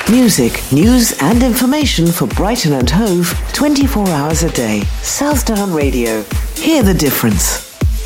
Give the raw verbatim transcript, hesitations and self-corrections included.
Music, news and information for Brighton and Hove twenty-four hours a day. Southdown Radio. Hear the difference.